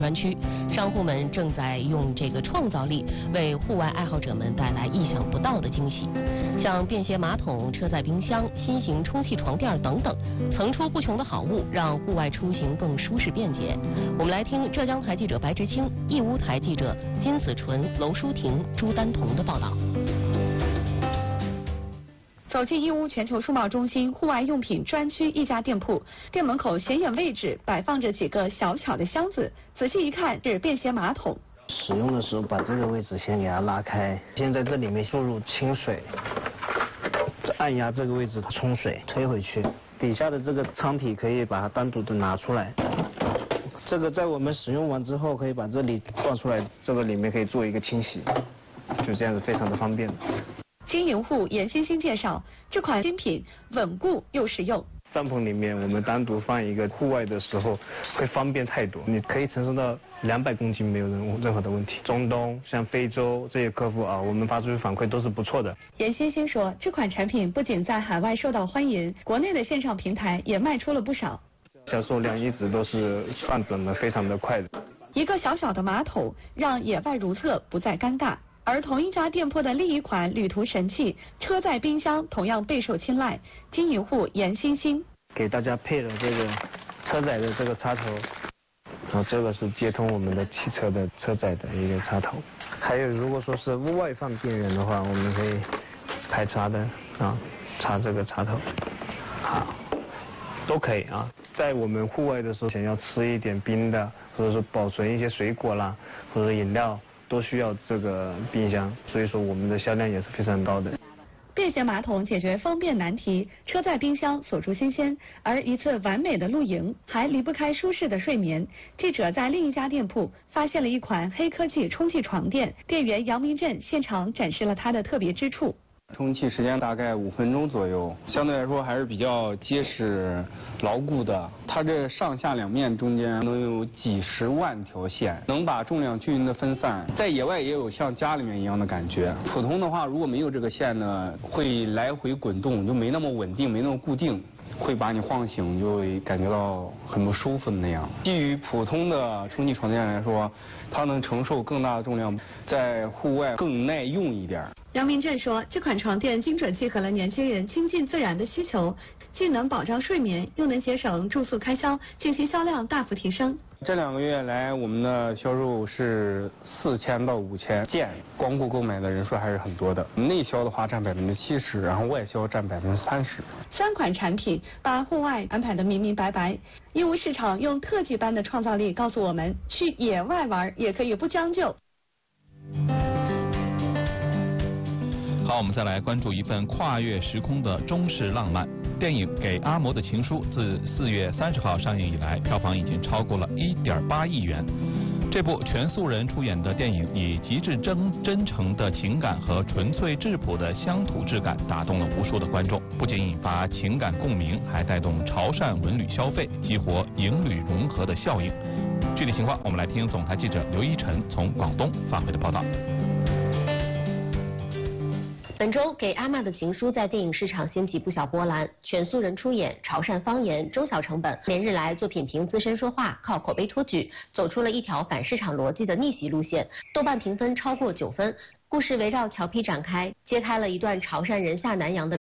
专区，商户们正在用这个创造力为户外爱好者们带来意想不到的惊喜，像便携马桶、车载冰箱、新型充气床垫等等，层出不穷的好物让户外出行更舒适便捷。我们来听浙江台记者白志清、义乌台记者金子纯、娄淑婷、朱丹彤的报道。 走进义乌全球数贸中心户外用品专区一家店铺，店门口显眼位置摆放着几个小巧的箱子，仔细一看是便携马桶。 使用的时候把这个位置先给它拉开，先在这里面注入清水，按压这个位置冲水推回去，底下的这个舱体可以把它单独的拿出来。这个在我们使用完之后可以把这里倒出来，这个里面可以做一个清洗，就这样子非常的方便。 经营户严欣欣介绍，这款新品稳固又实用。 帐篷里面我们单独放一个，户外的时候会方便太多，你可以承受到200公斤没有任何的问题。中东像非洲这些客户啊，我们发出去反馈都是不错的。 严欣欣说，这款产品不仅在海外受到欢迎，国内的线上平台也卖出了不少， 销售量一直都是上涨的非常的快的。 一个小小的马桶让野外如厕不再尴尬。而同一家店铺的另一款旅途神器车载冰箱同样备受青睐，经营户严欣欣给大家配了这个车载的这个插头，然后这个是接通我们的汽车的车载的一个插头。还有如果说是屋外放电源的话，我们可以排插的啊，插这个插头，好，都可以啊。在我们户外的时候，想要吃一点冰的，或者说保存一些水果啦，或者饮料，都需要这个冰箱，所以说我们的销量也是非常高的。 便携马桶解决方便难题，车载冰箱锁住新鲜，而一次完美的露营还离不开舒适的睡眠。记者在另一家店铺发现了一款黑科技充气床垫，店员杨明振现场展示了它的特别之处。 充气时间大概5分钟左右，相对来说还是比较结实牢固的。它这上下两面中间能有几十万条线，能把重量均匀的分散，在野外也有像家里面一样的感觉。普通的话如果没有这个线呢，会来回滚动，就没那么稳定，没那么固定，会把你晃醒，就会感觉到很不舒服的那样。基于普通的充气床垫来说，它能承受更大的重量，在户外更耐用一点。 杨明振说，这款床垫精准契合了年轻人亲近自然的需求，既能保障睡眠，又能节省住宿开销，近期销量大幅提升。 这2个月来，我们的销售是4000到5000件，光顾购买的人数还是很多的。内销的话占70%，然后外销占30%。 3款产品把户外安排得明明白白。义乌市场用特技般的创造力告诉我们，去野外玩也可以不将就。 好，我们再来关注一份跨越时空的中式浪漫电影《给阿嬷的情书》。自4月30号上映以来，票房已经超过了1.8亿元。这部全素人出演的电影，以极致真诚的情感和纯粹质朴的乡土质感，打动了无数的观众。不仅引发情感共鸣，还带动潮汕文旅消费，激活营旅融合的效应。具体情况，我们来听总台记者刘一晨从广东发回的报道。 本周《给阿嬷的情书》在电影市场掀起不小波澜，全素人出演，潮汕方言，中小成本，连日来作品凭自身说话，靠口碑托举，走出了一条反市场逻辑的逆袭路线，豆瓣评分超过9分。故事围绕侨批展开，揭开了一段潮汕人下南洋的